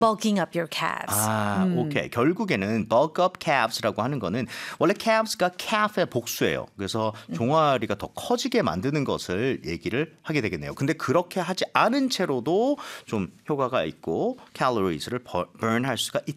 bulking up your calves. 오케이. 결국에는 bulk up calves라고 하는 거는 원래 calves가 calf의 복수예요. 그래서 종아리가 더 커지게 만드는 것을 얘기를 하게 되겠네요. 근데 그렇게 하지 않은 채로도 좀 효과가 있고 calories를 burn할 수가